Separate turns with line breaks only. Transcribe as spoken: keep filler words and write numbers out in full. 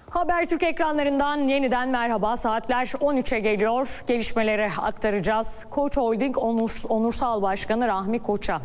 Habertürk ekranlarından yeniden merhaba. Saatler on üçe geliyor. Gelişmeleri aktaracağız. Koç Holding Onur, Onursal Başkanı Rahmi Koç'a